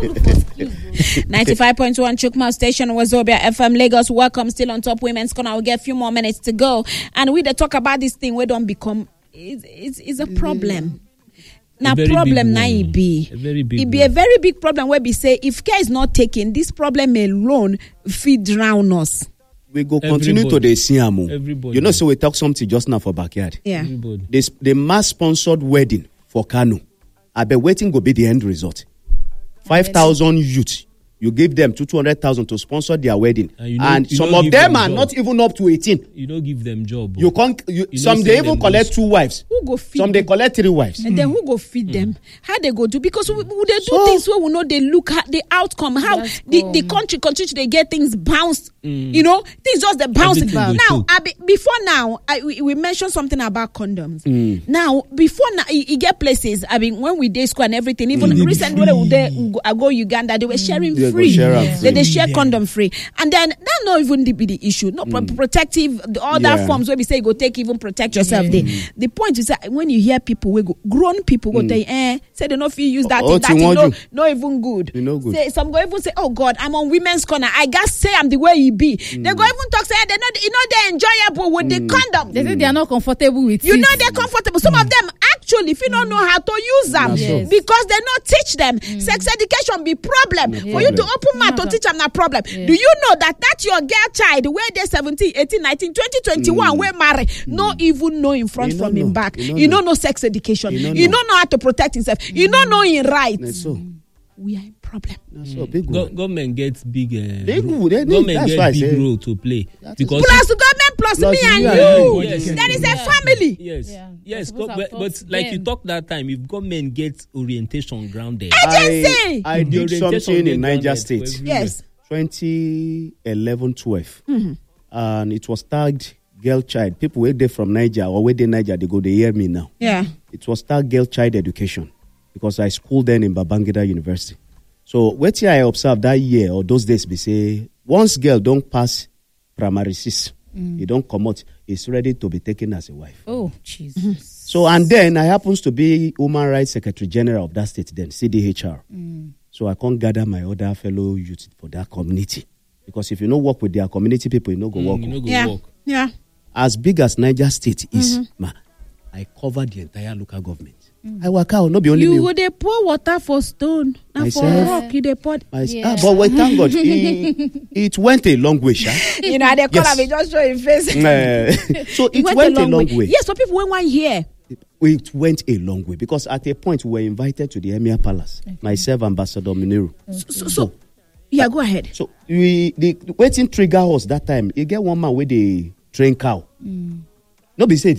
95.1 Chukma Station, Wazobia FM, Lagos. Welcome. Still on top Women's Corner. We'll get a few more minutes to go. And we talk about this thing. We don't become... It's a problem. Now, problem now it be. It be a very big problem where we say, if care is not taken, this problem alone feed drown us. We go continue to the Siamu. You know, so we talk something just now for backyard. Yeah. The mass sponsored wedding for Kano. I bet waiting go be the end result. 5,000 youth. You give them 200,000 to sponsor their wedding, and some of them are not even up to 18. You don't give them job. You can't. Some they even collect 2 wives. Who go feed some them? They collect 3 wives. And then who go feed them? How they go do? Because they do things where we know they look at the outcome. How the country continue to get things bounced. You know, things just the bouncing. Now, before now, we mentioned something about condoms. Now, before now, you get places. I mean, when we day school and everything, even recently when I go Uganda, they were sharing free. They share condom free, and then that not even be the issue. No protective, the other forms where we say you go take even protect yourself. The point is that when you hear people, we go grown people go tell you, say they not feel use that thing, no even good. Say some go even say, oh God, I'm on Women's Corner. I gotta say I'm the way you be. They go even talk say they not, they're enjoyable with the condom. They say they are not comfortable with. You know they're comfortable. Some of them actually, if you don't know how to use them, because they not teach them. Sex education be problem for you to open mouth to teach them that problem. Do you know that your girl child where they 17, 18, 19, 20, 21 we marry, no even know in front from in back. You don't know sex education. You don't know how to protect himself. You don't know in rights. We are in problem. Government gets big. Government gets big role to play because plus government plus me and you. Yes. That is a family. Yes. But like you talked that time, if government gets orientation grounded. Agency. I did something in Niger State. Yes. 2011-12, and it was tagged girl child. People where they from Niger or where they Niger, they go. They hear me now. Yeah. It was tagged girl child education because I schooled then in Babangida University. So what I observed that year or those days, we say once girl don't pass primary 6, you don't come out. It's ready to be taken as a wife. Oh, Jesus. So and then I happens to be Human Rights Secretary General of that state then, CDHR. So I can't gather my other fellow youth for that community. Because if you don't work with their community people, you don't go work. Yeah. As big as Niger State is, I cover the entire local government. I work out, not be only you me. go they pour water for stone and for rock. You they pour. But wait, thank God, it went a long way, Sha. You know they call me just show in face. So it went a long way. Yes, so people went 1 year. It went a long way because at a point we were invited to the Emir Palace. Myself, Ambassador Muniru. So yeah, go ahead. So the waiting trigger us that time. You get one man with the train cow. No be said.